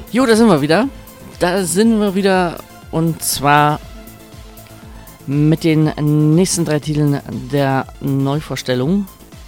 Jo, da sind wir wieder. Und zwar mit den nächsten 3 Titeln der Neuvorstellung.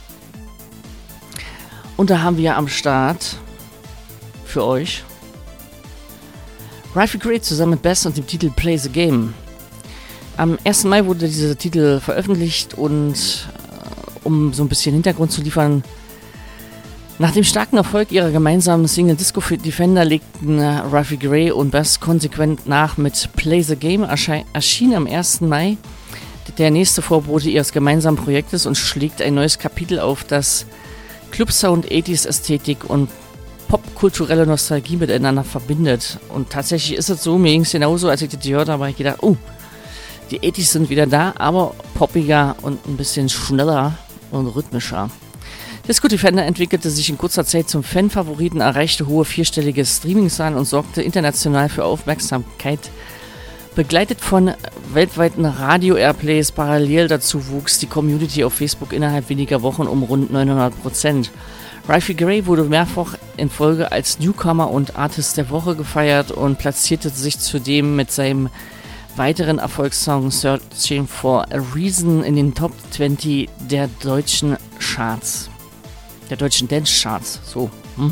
Und da haben wir am Start für euch Ralphie Gray zusammen mit Bess und dem Titel Play the Game. Am 1. Mai wurde dieser Titel veröffentlicht und um so ein bisschen Hintergrund zu liefern, nach dem starken Erfolg ihrer gemeinsamen Single Disco Defender legten Ralphie Gray und Bess konsequent nach mit Play the Game, erschien am 1. Mai der nächste Vorbote ihres gemeinsamen Projektes und schlägt ein neues Kapitel auf, das Clubsound, 80s Ästhetik und popkulturelle Nostalgie miteinander verbindet. Und tatsächlich ist es so, mir ging es genauso, als ich das gehört habe, habe ich gedacht, oh, die 80s sind wieder da, aber poppiger und ein bisschen schneller und rhythmischer. Disco Defender entwickelte sich in kurzer Zeit zum Fan-Favoriten, erreichte hohe 4-stellige Streaming-Zahlen und sorgte international für Aufmerksamkeit. Begleitet von weltweiten Radio-Airplays parallel dazu wuchs die Community auf Facebook innerhalb weniger Wochen um rund 900%. Ralphie Gray wurde mehrfach in Folge als Newcomer und Artist der Woche gefeiert und platzierte sich zudem mit seinem weiteren Erfolgssong Searching for a Reason in den Top 20 der deutschen Charts. Der deutschen Dance-Charts, so.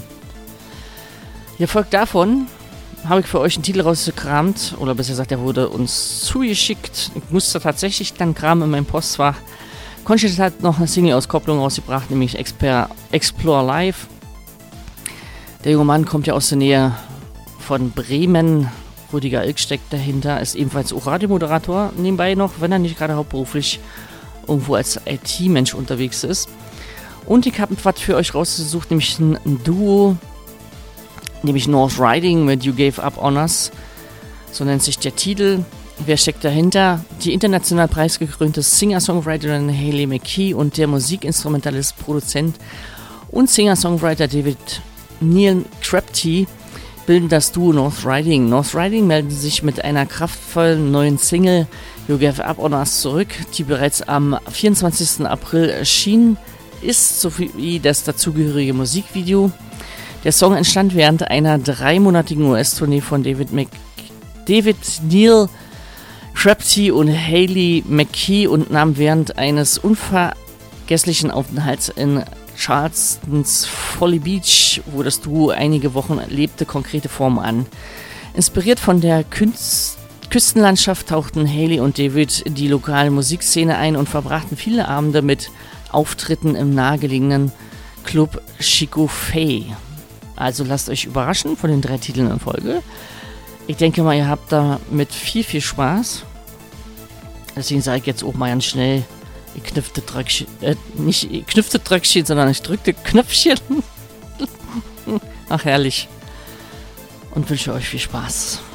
Hier folgt davon, habe ich für euch einen Titel rausgekramt, oder besser gesagt, der wurde uns zugeschickt. Ich musste tatsächlich dann kramen in meinem Postfach. Conscious hat noch eine Single-Auskopplung rausgebracht, nämlich Explore Live. Der junge Mann kommt ja aus der Nähe von Bremen. Rüdiger Ilk steckt dahinter, ist ebenfalls auch Radiomoderator nebenbei noch, wenn er nicht gerade hauptberuflich irgendwo als IT-Mensch unterwegs ist. Und ich habe was für euch rausgesucht, nämlich ein Duo, nämlich North Riding mit You Gave Up On Us. So nennt sich der Titel. Wer steckt dahinter? Die international preisgekrönte Singer-Songwriterin Hayley McKee und der Musikinstrumentalist, Produzent und Singer-Songwriter David Neal Crabtree bilden das Duo North Riding. North Riding melden sich mit einer kraftvollen neuen Single You Gave Up On Us zurück, die bereits am 24. April erschienen ist, sowie das dazugehörige Musikvideo. Der Song entstand während einer 3-monatigen US-Tournee von David Neal Crabtree und Hayley McKee und nahm während eines unvergesslichen Aufenthalts in Charlestons Folly Beach, wo das Duo einige Wochen lebte, konkrete Form an. Inspiriert von der Küstenlandschaft tauchten Hayley und David in die lokale Musikszene ein und verbrachten viele Abende mit Auftritten im nahegelegenen Club Chico Fay. Also lasst euch überraschen von den 3 Titeln in Folge. Ich denke mal, ihr habt damit viel, viel Spaß. Deswegen sage ich jetzt auch mal ganz schnell, ich knüpfte Dröckchen, nicht knüpfte Dröckchen, sondern ich drückte Knöpfchen. Ach, herrlich. Und wünsche euch viel Spaß.